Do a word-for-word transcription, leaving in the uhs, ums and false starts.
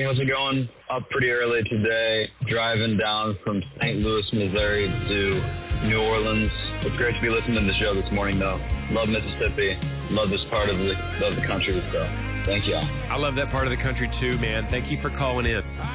How's it going? Up pretty early today, driving down from Saint Louis, Missouri to New Orleans. It's great to be listening to the show this morning, though. Love Mississippi. Love this part of the, of the country, so thank you. I love that part of the country, too, man. Thank you for calling in.